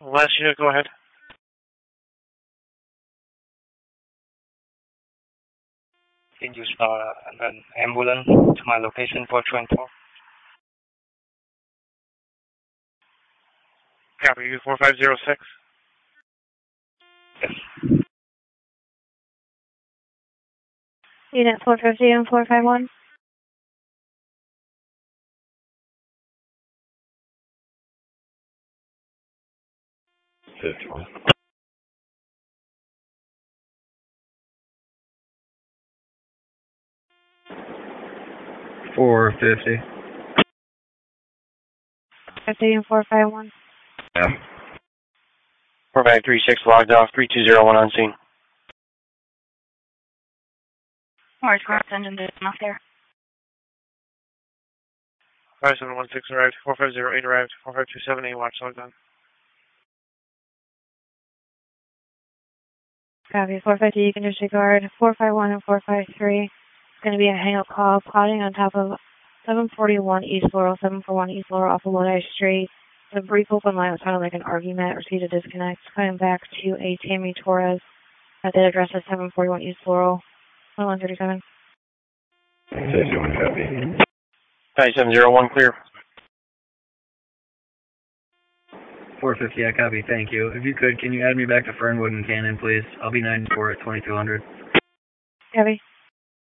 Last unit, go ahead. Can you start an ambulance to my location for transport? Copy, 4506. Yes. Unit 450 and 451. Fifty-one. 450. 50 and 451. Yeah. 4536 logged off, 3201 on scene. Morris Cross engine is off there. 5716 arrived, 4508 arrived, 4527 watch logged on. Copy, 450, you can disregard. 451 and 453. It's going to be a hang-up call, plotting on top of 741 East Laurel, 741 East Laurel off of Lodi Street. The brief open line was sounded like an argument, received a disconnect. Coming back to a Tammy Torres at that address at 741 East Laurel, 1137. 51 copy. 5701 clear. 450, yeah, copy, thank you. If you could, can you add me back to Fernwood and Cannon, please? I'll be 94 at 2200. Copy.